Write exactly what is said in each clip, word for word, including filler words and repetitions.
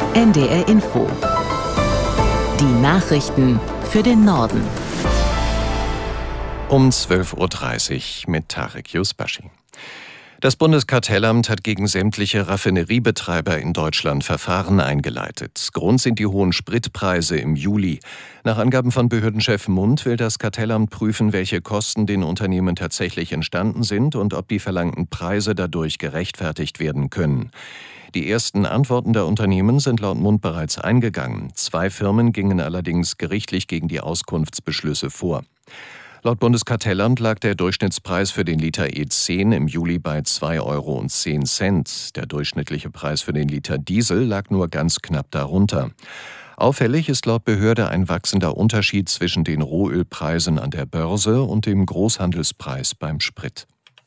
N D R Info. Die Nachrichten für den Norden. Um zwölf Uhr dreißig mit Tarek Yusbashi. Das Bundeskartellamt hat gegen sämtliche Raffineriebetreiber in Deutschland Verfahren eingeleitet. Grund sind die hohen Spritpreise im Juli. Nach Angaben von Behördenchef Mund will das Kartellamt prüfen, welche Kosten den Unternehmen tatsächlich entstanden sind und ob die verlangten Preise dadurch gerechtfertigt werden können. Die ersten Antworten der Unternehmen sind laut Mund bereits eingegangen. Zwei Firmen gingen allerdings gerichtlich gegen die Auskunftsbeschlüsse vor. Laut Bundeskartellamt lag der Durchschnittspreis für den Liter E zehn im Juli bei zwei Euro und zehn Cent. Der durchschnittliche Preis für den Liter Diesel lag nur ganz knapp darunter. Auffällig ist laut Behörde ein wachsender Unterschied zwischen den Rohölpreisen an der Börse und dem Großhandelspreis beim Sprit.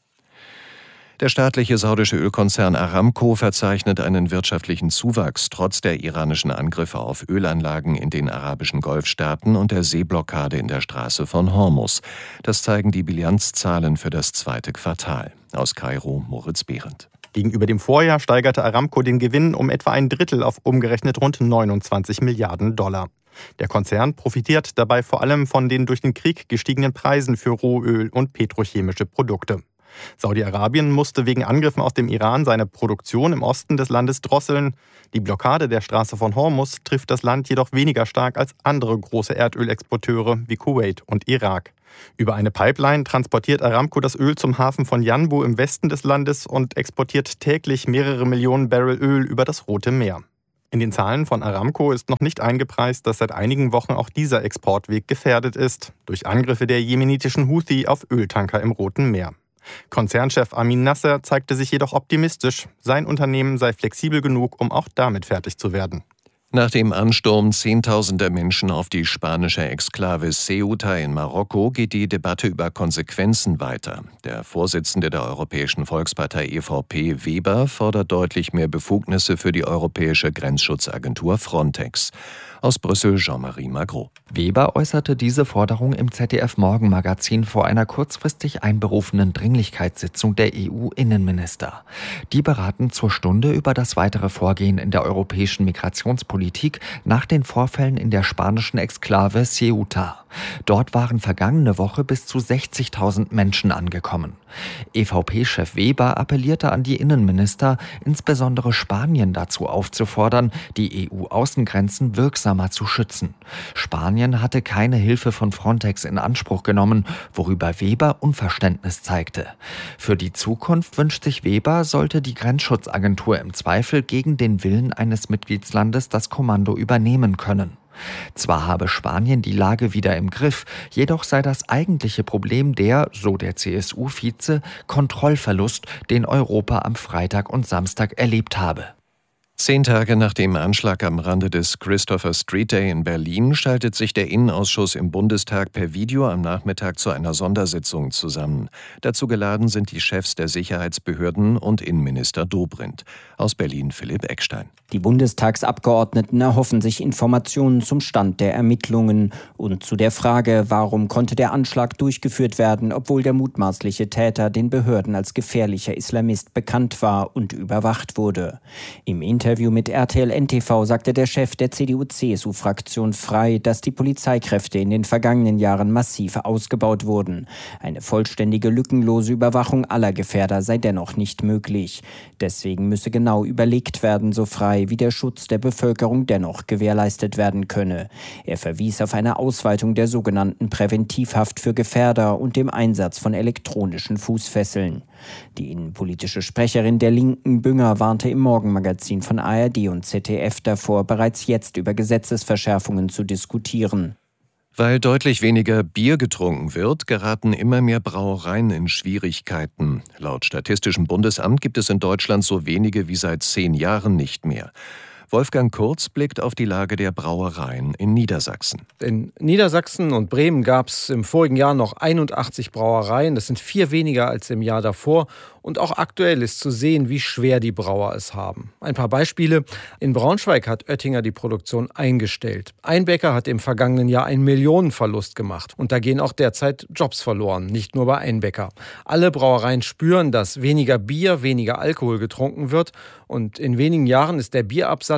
Der staatliche saudische Ölkonzern Aramco verzeichnet einen wirtschaftlichen Zuwachs trotz der iranischen Angriffe auf Ölanlagen in den arabischen Golfstaaten und der Seeblockade in der Straße von Hormuz. Das zeigen die Bilanzzahlen für das zweite Quartal. Aus Kairo Moritz Behrendt. Gegenüber dem Vorjahr steigerte Aramco den Gewinn um etwa ein Drittel auf umgerechnet rund neunundzwanzig Milliarden Dollar. Der Konzern profitiert dabei vor allem von den durch den Krieg gestiegenen Preisen für Rohöl und petrochemische Produkte. Saudi-Arabien musste wegen Angriffen aus dem Iran seine Produktion im Osten des Landes drosseln. Die Blockade der Straße von Hormuz trifft das Land jedoch weniger stark als andere große Erdölexporteure wie Kuwait und Irak. Über eine Pipeline transportiert Aramco das Öl zum Hafen von Yanbu im Westen des Landes und exportiert täglich mehrere Millionen Barrel Öl über das Rote Meer. In den Zahlen von Aramco ist noch nicht eingepreist, dass seit einigen Wochen auch dieser Exportweg gefährdet ist, durch Angriffe der jemenitischen Houthi auf Öltanker im Roten Meer. Konzernchef Amin Nasser zeigte sich jedoch optimistisch. Sein Unternehmen sei flexibel genug, um auch damit fertig zu werden. Nach dem Ansturm zehntausender Menschen auf die spanische Exklave Ceuta in Marokko geht die Debatte über Konsequenzen weiter. Der Vorsitzende der Europäischen Volkspartei E V P, Weber, fordert deutlich mehr Befugnisse für die Europäische Grenzschutzagentur Frontex. Aus Brüssel Jean-Marie Magro. Weber äußerte diese Forderung im Z D F-Morgenmagazin vor einer kurzfristig einberufenen Dringlichkeitssitzung der E U-Innenminister. Die beraten zur Stunde über das weitere Vorgehen in der europäischen Migrationspolitik nach den Vorfällen in der spanischen Exklave Ceuta. Dort waren vergangene Woche bis zu sechzigtausend Menschen angekommen. E V P-Chef Weber appellierte an die Innenminister, insbesondere Spanien dazu aufzufordern, die E U-Außengrenzen wirksamer zu schützen. Spanien hatte keine Hilfe von Frontex in Anspruch genommen, worüber Weber Unverständnis zeigte. Für die Zukunft wünscht sich Weber, sollte die Grenzschutzagentur im Zweifel gegen den Willen eines Mitgliedslandes das Kommando übernehmen können. Zwar habe Spanien die Lage wieder im Griff, jedoch sei das eigentliche Problem der, so der C S U-Vize, Kontrollverlust, den Europa am Freitag und Samstag erlebt habe. Zehn Tage nach dem Anschlag am Rande des Christopher Street Day in Berlin schaltet sich der Innenausschuss im Bundestag per Video am Nachmittag zu einer Sondersitzung zusammen. Dazu geladen sind die Chefs der Sicherheitsbehörden und Innenminister Dobrindt. Aus Berlin Philipp Eckstein. Die Bundestagsabgeordneten erhoffen sich Informationen zum Stand der Ermittlungen und zu der Frage, warum konnte der Anschlag durchgeführt werden, obwohl der mutmaßliche Täter den Behörden als gefährlicher Islamist bekannt war und überwacht wurde. Im Interview mit R T L N T V sagte der Chef der C D U-C S U-Fraktion frei, dass die Polizeikräfte in den vergangenen Jahren massiv ausgebaut wurden. Eine vollständige, lückenlose Überwachung aller Gefährder sei dennoch nicht möglich. Deswegen müsse genau überlegt werden, so frei, wie der Schutz der Bevölkerung dennoch gewährleistet werden könne. Er verwies auf eine Ausweitung der sogenannten Präventivhaft für Gefährder und dem Einsatz von elektronischen Fußfesseln. Die innenpolitische Sprecherin der Linken, Bünger, warnte im Morgenmagazin von A R D und Z D F davor, bereits jetzt über Gesetzesverschärfungen zu diskutieren. Weil deutlich weniger Bier getrunken wird, geraten immer mehr Brauereien in Schwierigkeiten. Laut Statistischem Bundesamt gibt es in Deutschland so wenige wie seit zehn Jahren nicht mehr. Wolfgang Kurz blickt auf die Lage der Brauereien in Niedersachsen. In Niedersachsen und Bremen gab es im vorigen Jahr noch einundachtzig Brauereien. Das sind vier weniger als im Jahr davor. Und auch aktuell ist zu sehen, wie schwer die Brauer es haben. Ein paar Beispiele. In Braunschweig hat Oettinger die Produktion eingestellt. Einbecker hat im vergangenen Jahr einen Millionenverlust gemacht. Und da gehen auch derzeit Jobs verloren, nicht nur bei Einbecker. Alle Brauereien spüren, dass weniger Bier, weniger Alkohol getrunken wird. Und in wenigen Jahren ist der Bierabsatz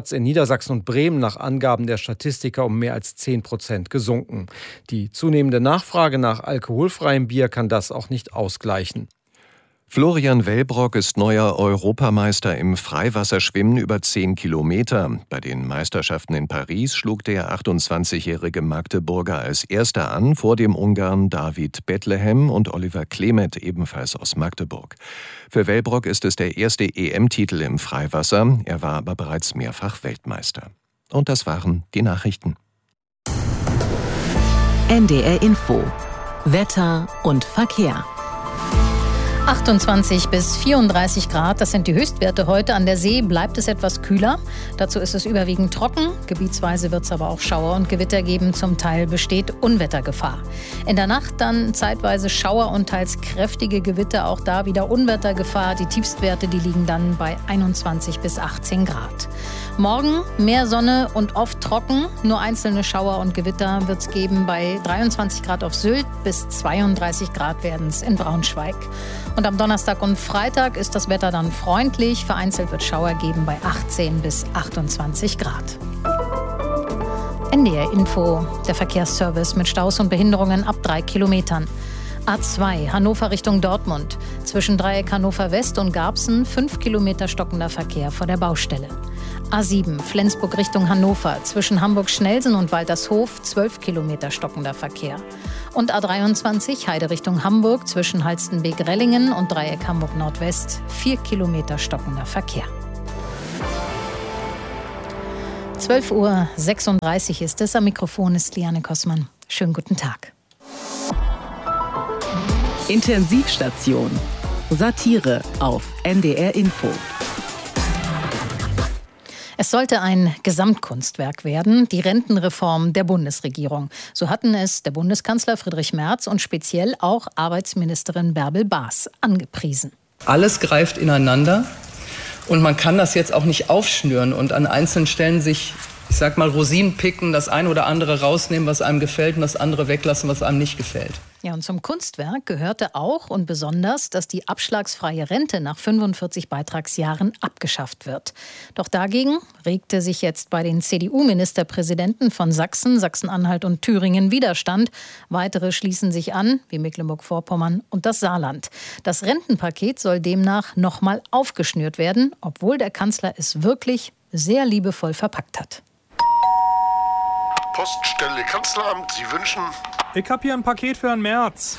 Umsatz in Niedersachsen und Bremen nach Angaben der Statistiker um mehr als zehn Prozent gesunken. Die zunehmende Nachfrage nach alkoholfreiem Bier kann das auch nicht ausgleichen. Florian Wellbrock ist neuer Europameister im Freiwasserschwimmen über zehn Kilometer. Bei den Meisterschaften in Paris schlug der achtundzwanzigjährige Magdeburger als Erster an, vor dem Ungarn David Bethlehem und Oliver Klemet, ebenfalls aus Magdeburg. Für Wellbrock ist es der erste E M-Titel im Freiwasser. Er war aber bereits mehrfach Weltmeister. Und das waren die Nachrichten. N D R Info. Wetter und Verkehr. achtundzwanzig bis vierunddreißig Grad, das sind die Höchstwerte heute. An der See bleibt es etwas kühler. Dazu ist es überwiegend trocken. Gebietsweise wird es aber auch Schauer und Gewitter geben. Zum Teil besteht Unwettergefahr. In der Nacht dann zeitweise Schauer und teils kräftige Gewitter. Auch da wieder Unwettergefahr. Die Tiefstwerte, die liegen dann bei einundzwanzig bis achtzehn Grad. Morgen mehr Sonne und oft trocken. Nur einzelne Schauer und Gewitter wird es geben bei dreiundzwanzig Grad auf Sylt. Bis zweiunddreißig Grad werden es in Braunschweig. Und am Donnerstag und Freitag ist das Wetter dann freundlich. Vereinzelt wird Schauer geben bei achtzehn bis achtundzwanzig Grad. N D R Info, der Verkehrsservice mit Staus und Behinderungen ab drei Kilometern. A zwei, Hannover Richtung Dortmund. Zwischen Dreieck Hannover West und Garbsen fünf Kilometer stockender Verkehr vor der Baustelle. A sieben, Flensburg Richtung Hannover. Zwischen Hamburg-Schnelsen und Waltershof zwölf Kilometer stockender Verkehr. Und A dreiundzwanzig, Heide Richtung Hamburg. Zwischen Halstenbek-Rellingen und Dreieck Hamburg Nordwest vier Kilometer stockender Verkehr. zwölf Uhr sechsunddreißig ist es. Am Mikrofon ist Liane Kossmann. Schönen guten Tag. Intensivstation. Satire auf N D R Info. Es sollte ein Gesamtkunstwerk werden, die Rentenreform der Bundesregierung. So hatten es der Bundeskanzler Friedrich Merz und speziell auch Arbeitsministerin Bärbel Baas angepriesen. Alles greift ineinander und man kann das jetzt auch nicht aufschnüren und an einzelnen Stellen sich, ich sag mal, Rosinen picken, das eine oder andere rausnehmen, was einem gefällt und das andere weglassen, was einem nicht gefällt. Ja, und zum Kunstwerk gehörte auch und besonders, dass die abschlagsfreie Rente nach fünfundvierzig Beitragsjahren abgeschafft wird. Doch dagegen regte sich jetzt bei den C D U-Ministerpräsidenten von Sachsen, Sachsen-Anhalt und Thüringen Widerstand. Weitere schließen sich an, wie Mecklenburg-Vorpommern und das Saarland. Das Rentenpaket soll demnach nochmal aufgeschnürt werden, obwohl der Kanzler es wirklich sehr liebevoll verpackt hat. Poststelle Kanzleramt, Sie wünschen... Ich habe hier ein Paket für Herrn Merz.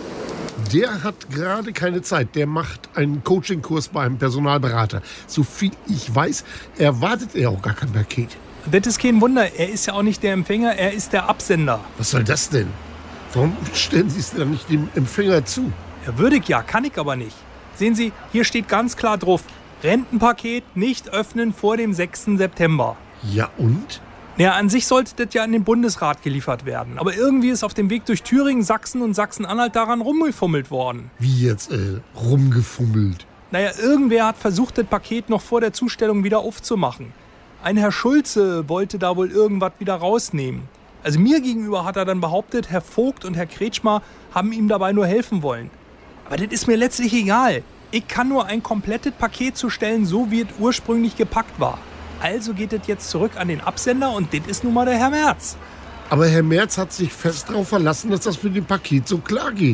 Der hat gerade keine Zeit. Der macht einen Coachingkurs beim Personalberater. So viel ich weiß, erwartet er auch gar kein Paket. Das ist kein Wunder. Er ist ja auch nicht der Empfänger, er ist der Absender. Was soll das denn? Warum stellen Sie es dann nicht dem Empfänger zu? Ja, würde ich ja, kann ich aber nicht. Sehen Sie, hier steht ganz klar drauf, Rentenpaket nicht öffnen vor dem sechsten September. Ja und? Ja, an sich sollte das ja in den Bundesrat geliefert werden. Aber irgendwie ist auf dem Weg durch Thüringen, Sachsen und Sachsen-Anhalt daran rumgefummelt worden. Wie jetzt, äh, rumgefummelt? Naja, irgendwer hat versucht, das Paket noch vor der Zustellung wieder aufzumachen. Ein Herr Schulze wollte da wohl irgendwas wieder rausnehmen. Also mir gegenüber hat er dann behauptet, Herr Vogt und Herr Kretschmer haben ihm dabei nur helfen wollen. Aber das ist mir letztlich egal. Ich kann nur ein komplettes Paket zustellen, so wie es ursprünglich gepackt war. Also geht es jetzt zurück an den Absender und das ist nun mal der Herr Merz. Aber Herr Merz hat sich fest darauf verlassen, dass das mit dem Paket so klar geht.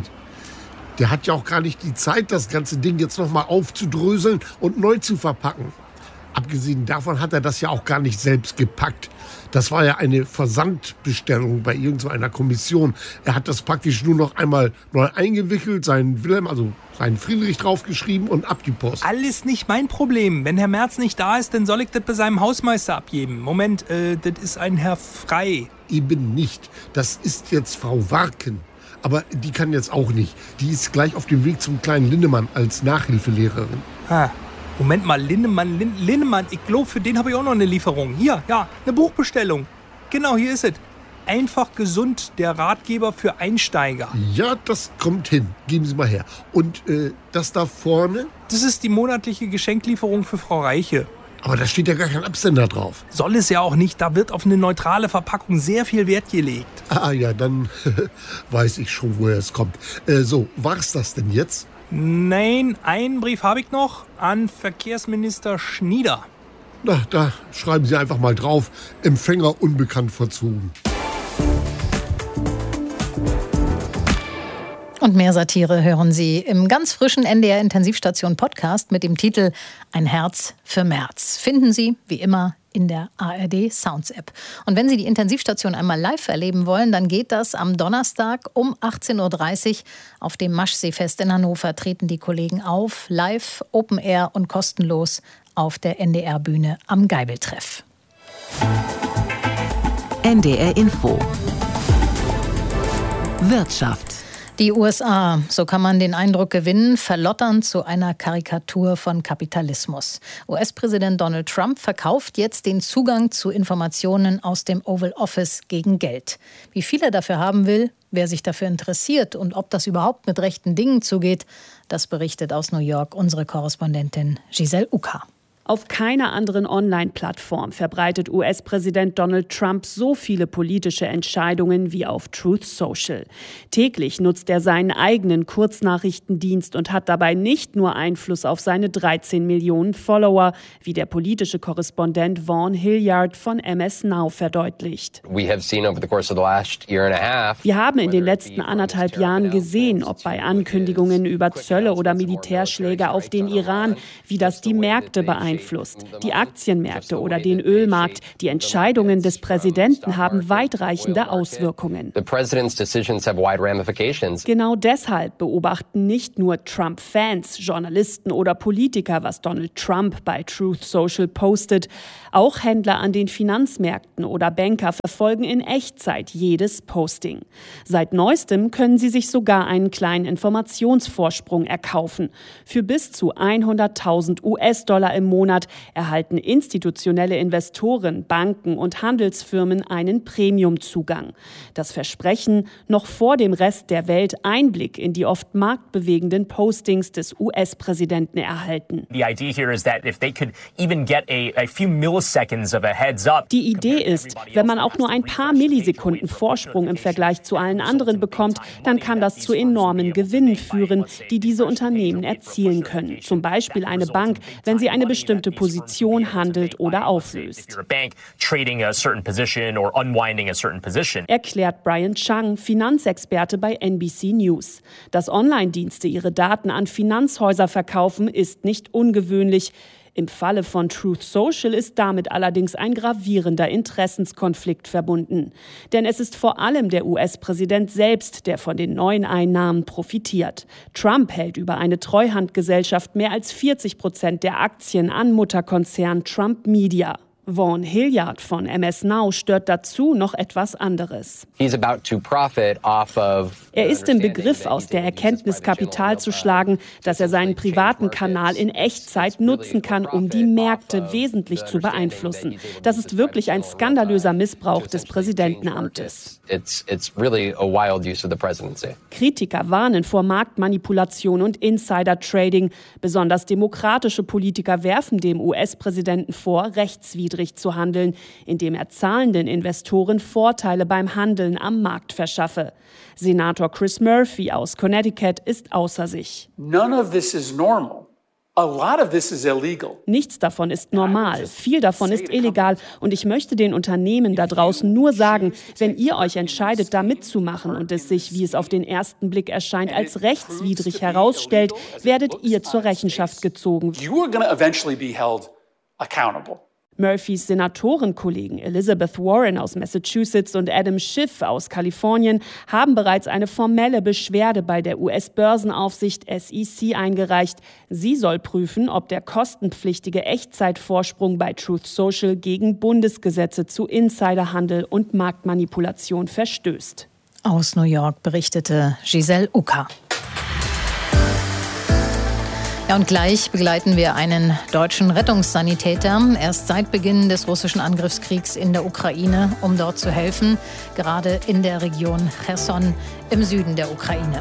Der hat ja auch gar nicht die Zeit, das ganze Ding jetzt nochmal aufzudröseln und neu zu verpacken. Abgesehen davon hat er das ja auch gar nicht selbst gepackt. Das war ja eine Versandbestellung bei irgendeiner Kommission. Er hat das praktisch nur noch einmal neu eingewickelt, seinen Wilhelm, also seinen Friedrich draufgeschrieben und ab die Post. Alles nicht mein Problem. Wenn Herr Merz nicht da ist, dann soll ich das bei seinem Hausmeister abgeben. Moment, äh, das ist ein Herr Frey. Eben nicht. Das ist jetzt Frau Warken. Aber die kann jetzt auch nicht. Die ist gleich auf dem Weg zum kleinen Linnemann als Nachhilfelehrerin. Ah. Moment mal, Linnemann, Lin, Linnemann, ich glaube, für den habe ich auch noch eine Lieferung. Hier, ja, eine Buchbestellung. Genau, hier ist es. Einfach gesund, der Ratgeber für Einsteiger. Ja, das kommt hin. Geben Sie mal her. Und äh, das da vorne? Das ist die monatliche Geschenklieferung für Frau Reiche. Aber da steht ja gar kein Absender drauf. Soll es ja auch nicht. Da wird auf eine neutrale Verpackung sehr viel Wert gelegt. Ah ja, dann weiß ich schon, woher es kommt. Äh, so, war's das denn jetzt? Nein, einen Brief habe ich noch an Verkehrsminister Schnieder. Na, da schreiben Sie einfach mal drauf, Empfänger unbekannt verzogen. Und mehr Satire hören Sie im ganz frischen N D R-Intensivstation-Podcast mit dem Titel Ein Herz für März. Finden Sie, wie immer, in der A R D Sounds App. Und wenn Sie die Intensivstation einmal live erleben wollen, dann geht das am Donnerstag um achtzehn Uhr dreißig. Auf dem Maschseefest in Hannover treten die Kollegen auf, live, Open Air und kostenlos auf der N D R-Bühne am Geibeltreff. N D R Info. Wirtschaft. Die U S A, so kann man den Eindruck gewinnen, verlottern zu einer Karikatur von Kapitalismus. U S-Präsident Donald Trump verkauft jetzt den Zugang zu Informationen aus dem Oval Office gegen Geld. Wie viel er dafür haben will, wer sich dafür interessiert und ob das überhaupt mit rechten Dingen zugeht, das berichtet aus New York unsere Korrespondentin Giselle Uka. Auf keiner anderen Online-Plattform verbreitet U S-Präsident Donald Trump so viele politische Entscheidungen wie auf Truth Social. Täglich nutzt er seinen eigenen Kurznachrichtendienst und hat dabei nicht nur Einfluss auf seine dreizehn Millionen Follower, wie der politische Korrespondent Vaughn Hilliard von M S Now verdeutlicht. Wir haben in den letzten anderthalb Jahren gesehen, ob bei Ankündigungen über Zölle oder Militärschläge auf den Iran, wie das die Märkte beeinflusst. Die Aktienmärkte oder den Ölmarkt. Die Entscheidungen des Präsidenten haben weitreichende Auswirkungen. Genau deshalb beobachten nicht nur Trump-Fans, Journalisten oder Politiker, was Donald Trump bei Truth Social postet. Auch Händler an den Finanzmärkten oder Banker verfolgen in Echtzeit jedes Posting. Seit neuestem können sie sich sogar einen kleinen Informationsvorsprung erkaufen. Für bis zu hunderttausend U S-Dollar im Monat erhalten institutionelle Investoren, Banken und Handelsfirmen einen Premiumzugang. Das Versprechen, noch vor dem Rest der Welt Einblick in die oft marktbewegenden Postings des U S-Präsidenten erhalten. Die Idee ist, wenn man auch nur ein paar Millisekunden Vorsprung im Vergleich zu allen anderen bekommt, dann kann das zu enormen Gewinnen führen, die diese Unternehmen erzielen können. Zum Beispiel eine Bank, wenn sie eine bestimmte Position handelt oder auflöst. Erklärt Brian Chang, Finanzexperte bei N B C News. Dass Online-Dienste ihre Daten an Finanzhäuser verkaufen, ist nicht ungewöhnlich. Im Falle von Truth Social ist damit allerdings ein gravierender Interessenskonflikt verbunden. Denn es ist vor allem der U S-Präsident selbst, der von den neuen Einnahmen profitiert. Trump hält über eine Treuhandgesellschaft mehr als vierzig Prozent der Aktien an Mutterkonzern Trump Media. Vaughn Hilliard von M S Now stört dazu noch etwas anderes. Er ist im Begriff, aus der Erkenntnis Kapital zu schlagen, dass er seinen privaten Kanal in Echtzeit nutzen kann, um die Märkte wesentlich zu beeinflussen. Das ist wirklich ein skandalöser Missbrauch des Präsidentenamtes. Kritiker warnen vor Marktmanipulation und Insider-Trading. Besonders demokratische Politiker werfen dem U S-Präsidenten vor, rechtswidrig zu handeln, indem er zahlenden Investoren Vorteile beim Handeln am Markt verschaffe. Senator Chris Murphy aus Connecticut ist außer sich. None of this is normal. A lot of this is illegal. Nichts davon ist normal, viel davon ist illegal und ich möchte den Unternehmen da draußen nur sagen, wenn ihr euch entscheidet, da mitzumachen und es sich, wie es auf den ersten Blick erscheint, als rechtswidrig herausstellt, werdet ihr zur Rechenschaft gezogen. You are going to eventually be held accountable. Murphys Senatorenkollegen Elizabeth Warren aus Massachusetts und Adam Schiff aus Kalifornien haben bereits eine formelle Beschwerde bei der U S-Börsenaufsicht S E C eingereicht. Sie soll prüfen, ob der kostenpflichtige Echtzeitvorsprung bei Truth Social gegen Bundesgesetze zu Insiderhandel und Marktmanipulation verstößt. Aus New York berichtete Giselle Uka. Ja, und gleich begleiten wir einen deutschen Rettungssanitäter, erst seit Beginn des russischen Angriffskriegs in der Ukraine, um dort zu helfen, gerade in der Region Cherson im Süden der Ukraine.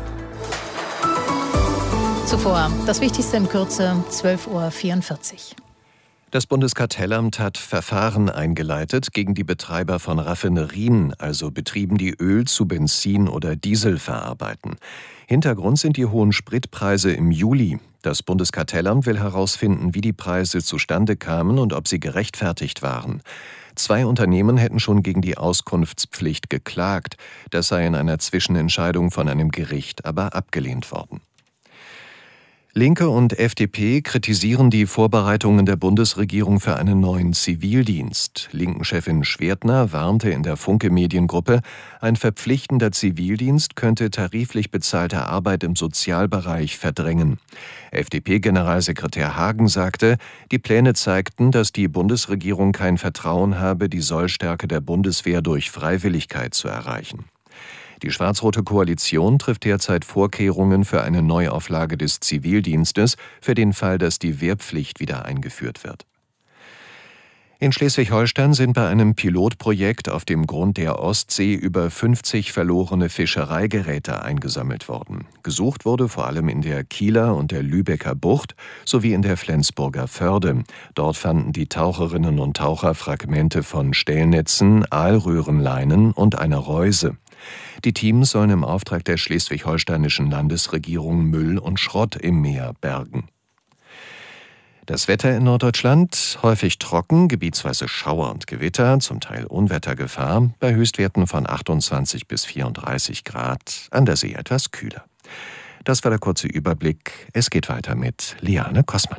Zuvor das Wichtigste in Kürze, zwölf Uhr vierundvierzig. Das Bundeskartellamt hat Verfahren eingeleitet gegen die Betreiber von Raffinerien, also Betrieben, die Öl zu Benzin oder Diesel verarbeiten. Hintergrund sind die hohen Spritpreise im Juli. Das Bundeskartellamt will herausfinden, wie die Preise zustande kamen und ob sie gerechtfertigt waren. Zwei Unternehmen hätten schon gegen die Auskunftspflicht geklagt. Das sei in einer Zwischenentscheidung von einem Gericht aber abgelehnt worden. Linke und F D P kritisieren die Vorbereitungen der Bundesregierung für einen neuen Zivildienst. Linken-Chefin Schwertner warnte in der Funke-Mediengruppe, ein verpflichtender Zivildienst könnte tariflich bezahlte Arbeit im Sozialbereich verdrängen. F D P-Generalsekretär Hagen sagte, die Pläne zeigten, dass die Bundesregierung kein Vertrauen habe, die Sollstärke der Bundeswehr durch Freiwilligkeit zu erreichen. Die schwarz-rote Koalition trifft derzeit Vorkehrungen für eine Neuauflage des Zivildienstes für den Fall, dass die Wehrpflicht wieder eingeführt wird. In Schleswig-Holstein sind bei einem Pilotprojekt auf dem Grund der Ostsee über fünfzig verlorene Fischereigeräte eingesammelt worden. Gesucht wurde vor allem in der Kieler und der Lübecker Bucht sowie in der Flensburger Förde. Dort fanden die Taucherinnen und Taucher Fragmente von Stellnetzen, Aalröhrenleinen und einer Reuse. Die Teams sollen im Auftrag der schleswig-holsteinischen Landesregierung Müll und Schrott im Meer bergen. Das Wetter in Norddeutschland: häufig trocken, gebietsweise Schauer und Gewitter, zum Teil Unwettergefahr, bei Höchstwerten von achtundzwanzig bis vierunddreißig Grad, an der See etwas kühler. Das war der kurze Überblick. Es geht weiter mit Liane Kossmann.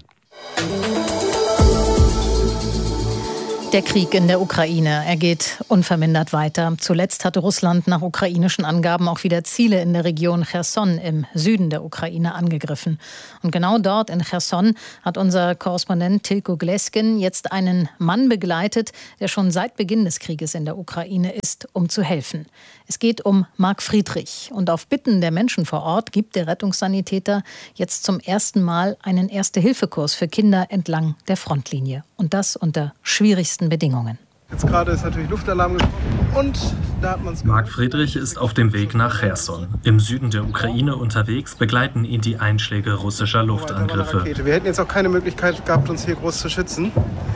Der Krieg in der Ukraine, er geht unvermindert weiter. Zuletzt hatte Russland nach ukrainischen Angaben auch wieder Ziele in der Region Cherson im Süden der Ukraine angegriffen. Und genau dort in Cherson hat unser Korrespondent Tilko Gleskin jetzt einen Mann begleitet, der schon seit Beginn des Krieges in der Ukraine ist, um zu helfen. Es geht um Marc Friedrich. Und auf Bitten der Menschen vor Ort gibt der Rettungssanitäter jetzt zum ersten Mal einen Erste-Hilfe-Kurs für Kinder entlang der Frontlinie. Und das unter schwierigsten Bedingungen. Jetzt gerade ist natürlich Luftalarm gesprochen und da hat man es. Marc Friedrich ist auf dem Weg nach Cherson. Im Süden der Ukraine unterwegs begleiten ihn die Einschläge russischer Luftangriffe. Wir hätten jetzt auch keine Möglichkeit gehabt, uns hier groß zu schützen.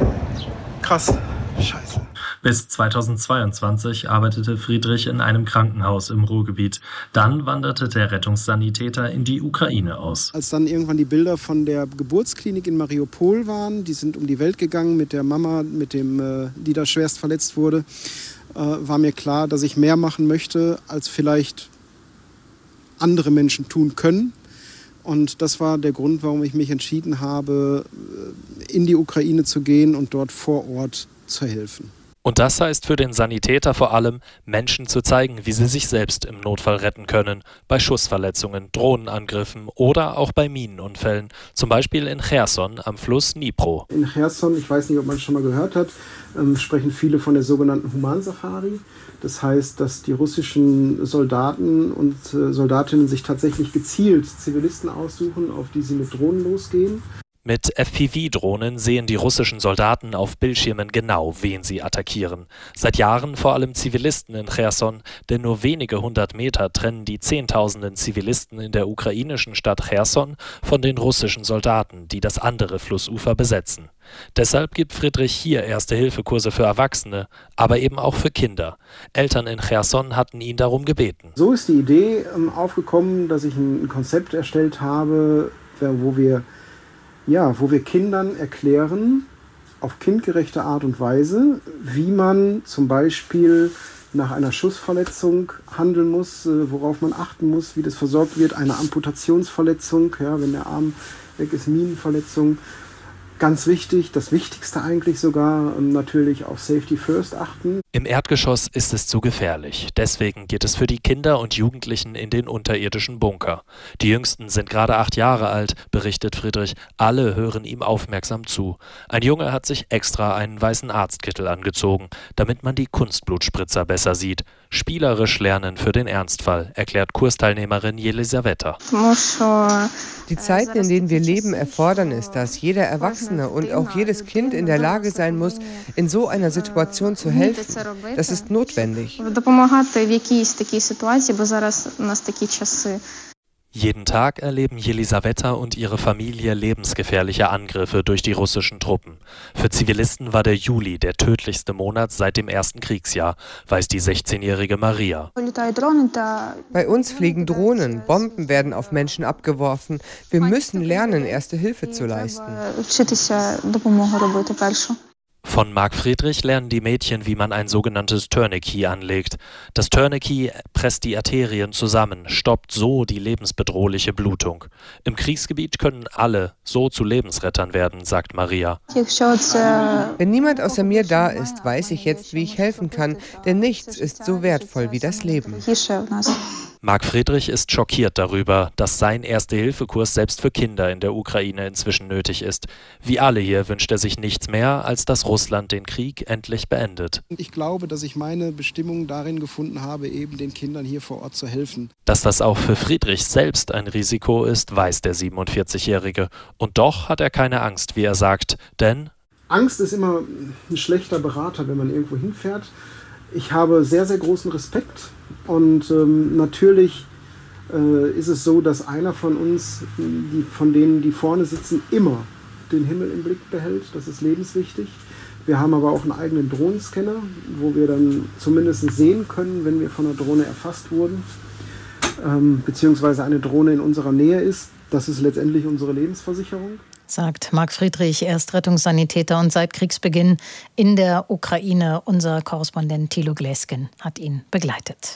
Krass. Scheiße. Bis zweitausendzweiundzwanzig arbeitete Friedrich in einem Krankenhaus im Ruhrgebiet. Dann wanderte der Rettungssanitäter in die Ukraine aus. Als dann irgendwann die Bilder von der Geburtsklinik in Mariupol waren, die sind um die Welt gegangen mit der Mama, mit dem, die da schwerst verletzt wurde, war mir klar, dass ich mehr machen möchte, als vielleicht andere Menschen tun können. Und das war der Grund, warum ich mich entschieden habe, in die Ukraine zu gehen und dort vor Ort zu helfen. Und das heißt für den Sanitäter vor allem, Menschen zu zeigen, wie sie sich selbst im Notfall retten können. Bei Schussverletzungen, Drohnenangriffen oder auch bei Minenunfällen. Zum Beispiel in Cherson am Fluss Dnipro. In Cherson, ich weiß nicht, ob man es schon mal gehört hat, ähm, sprechen viele von der sogenannten Humansafari. Das heißt, dass die russischen Soldaten und äh, Soldatinnen sich tatsächlich gezielt Zivilisten aussuchen, auf die sie mit Drohnen losgehen. Mit F P V-Drohnen sehen die russischen Soldaten auf Bildschirmen genau, wen sie attackieren. Seit Jahren vor allem Zivilisten in Cherson, denn nur wenige hundert Meter trennen die Zehntausenden Zivilisten in der ukrainischen Stadt Cherson von den russischen Soldaten, die das andere Flussufer besetzen. Deshalb gibt Friedrich hier Erste-Hilfe-Kurse für Erwachsene, aber eben auch für Kinder. Eltern in Cherson hatten ihn darum gebeten. So ist die Idee ähm, aufgekommen, dass ich ein Konzept erstellt habe, wo wir Ja, wo wir Kindern erklären, auf kindgerechte Art und Weise, wie man zum Beispiel nach einer Schussverletzung handeln muss, worauf man achten muss, wie das versorgt wird, eine Amputationsverletzung, ja, wenn der Arm weg ist, Minenverletzung. Ganz wichtig, das Wichtigste eigentlich sogar, natürlich auf Safety First achten. Im Erdgeschoss ist es zu gefährlich. Deswegen geht es für die Kinder und Jugendlichen in den unterirdischen Bunker. Die Jüngsten sind gerade acht Jahre alt, berichtet Friedrich. Alle hören ihm aufmerksam zu. Ein Junge hat sich extra einen weißen Arztkittel angezogen, damit man die Kunstblutspritzer besser sieht. Spielerisch lernen für den Ernstfall, erklärt Kursteilnehmerin Jelisaweta. Die Zeiten, in denen wir leben, erfordern es, dass jeder Erwachsene und auch jedes Kind in der Lage sein muss, in so einer Situation zu helfen. Das ist notwendig. Jeden Tag erleben Jelisaweta und ihre Familie lebensgefährliche Angriffe durch die russischen Truppen. Für Zivilisten war der Juli der tödlichste Monat seit dem ersten Kriegsjahr, weiß die sechzehnjährige Maria. Bei uns fliegen Drohnen, Bomben werden auf Menschen abgeworfen. Wir müssen lernen, erste Hilfe zu leisten. Von Marc Friedrich lernen die Mädchen, wie man ein sogenanntes Tourniquet anlegt. Das Tourniquet presst die Arterien zusammen, stoppt so die lebensbedrohliche Blutung. Im Kriegsgebiet können alle so zu Lebensrettern werden, sagt Maria. Wenn niemand außer mir da ist, weiß ich jetzt, wie ich helfen kann, denn nichts ist so wertvoll wie das Leben. Marc Friedrich ist schockiert darüber, dass sein Erste-Hilfe-Kurs selbst für Kinder in der Ukraine inzwischen nötig ist. Wie alle hier wünscht er sich nichts mehr, als dass Russland den Krieg endlich beendet. Ich glaube, dass ich meine Bestimmung darin gefunden habe, eben den Kindern hier vor Ort zu helfen. Dass das auch für Friedrich selbst ein Risiko ist, weiß der siebenundvierzigjährige. Und doch hat er keine Angst, wie er sagt, denn Angst ist immer ein schlechter Berater, wenn man irgendwo hinfährt. Ich habe sehr, sehr großen Respekt und ähm, natürlich äh, ist es so, dass einer von uns, die, von denen, die vorne sitzen, immer den Himmel im Blick behält. Das ist lebenswichtig. Wir haben aber auch einen eigenen Drohnenscanner, wo wir dann zumindest sehen können, wenn wir von einer Drohne erfasst wurden, ähm, beziehungsweise eine Drohne in unserer Nähe ist. Das ist letztendlich unsere Lebensversicherung. Sagt Marc Friedrich, er ist Rettungssanitäter und seit Kriegsbeginn in der Ukraine. Unser Korrespondent Thilo Gläsken hat ihn begleitet.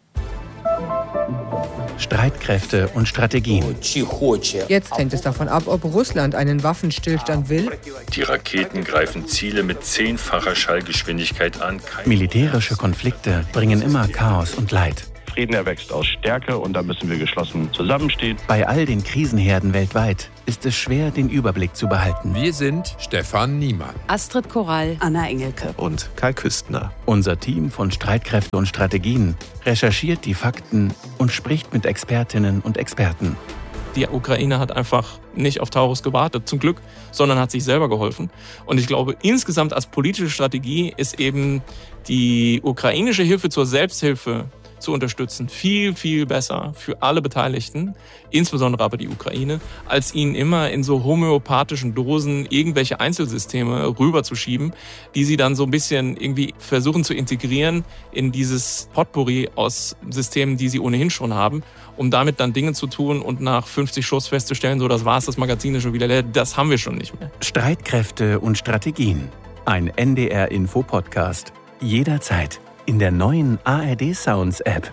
Streitkräfte und Strategien. Jetzt hängt es davon ab, ob Russland einen Waffenstillstand will. Die Raketen greifen Ziele mit zehnfacher Schallgeschwindigkeit an. Militärische Konflikte bringen immer Chaos und Leid. Frieden erwächst aus Stärke und da müssen wir geschlossen zusammenstehen. Bei all den Krisenherden weltweit ist es schwer, den Überblick zu behalten. Wir sind Stefan Niemann, Astrid Korall, Anna Engelke und Kai Küstner. Unser Team von Streitkräften und Strategien recherchiert die Fakten und spricht mit Expertinnen und Experten. Die Ukraine hat einfach nicht auf Taurus gewartet, zum Glück, sondern hat sich selber geholfen. Und ich glaube, insgesamt als politische Strategie ist eben die ukrainische Hilfe zur Selbsthilfe zu unterstützen, viel, viel besser für alle Beteiligten, insbesondere aber die Ukraine, als ihnen immer in so homöopathischen Dosen irgendwelche Einzelsysteme rüberzuschieben, die sie dann so ein bisschen irgendwie versuchen zu integrieren in dieses Potpourri aus Systemen, die sie ohnehin schon haben, um damit dann Dinge zu tun und nach fünfzig Schuss festzustellen, so das war's, das Magazin ist schon wieder leer, das haben wir schon nicht mehr. Streitkräfte und Strategien. Ein N D R-Info-Podcast. Jederzeit. In der neuen A R D Sounds App.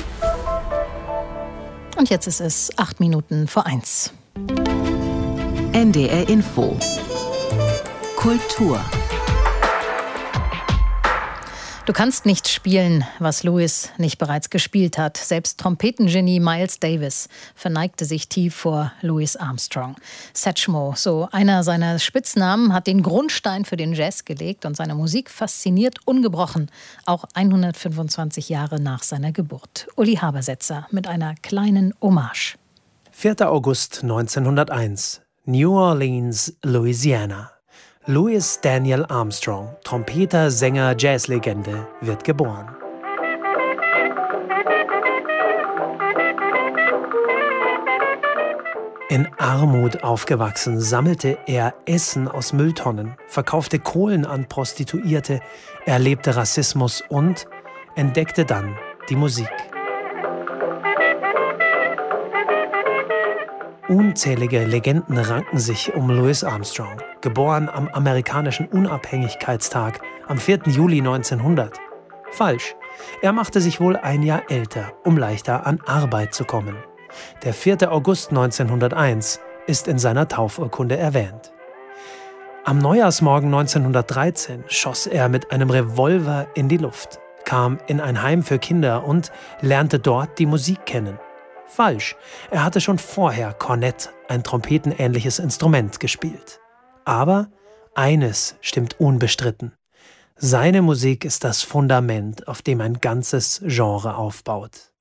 Und jetzt ist es acht Minuten vor eins. N D R Info. Kultur. Du kannst nicht spielen, was Lewis nicht bereits gespielt hat. Selbst Trompetengenie Miles Davis verneigte sich tief vor Louis Armstrong. Satchmo, so einer seiner Spitznamen, hat den Grundstein für den Jazz gelegt und seine Musik fasziniert ungebrochen, auch hundertfünfundzwanzig Jahre nach seiner Geburt. Uli Habersetzer mit einer kleinen Hommage. vierter August neunzehnhunderteins, New Orleans, Louisiana. Louis Daniel Armstrong, Trompeter, Sänger, Jazzlegende, wird geboren. In Armut aufgewachsen, sammelte er Essen aus Mülltonnen, verkaufte Kohlen an Prostituierte, erlebte Rassismus und entdeckte dann die Musik. Unzählige Legenden ranken sich um Louis Armstrong, geboren am amerikanischen Unabhängigkeitstag am vierten Juli neunzehnhundert. Falsch, er machte sich wohl ein Jahr älter, um leichter an Arbeit zu kommen. Der vierter August neunzehnhunderteins ist in seiner Taufurkunde erwähnt. Am Neujahrsmorgen neunzehnhundertdreizehn schoss er mit einem Revolver in die Luft, kam in ein Heim für Kinder und lernte dort die Musik kennen. Falsch, er hatte schon vorher Kornett, ein trompetenähnliches Instrument, gespielt. Aber eines stimmt unbestritten. Seine Musik ist das Fundament, auf dem ein ganzes Genre aufbaut.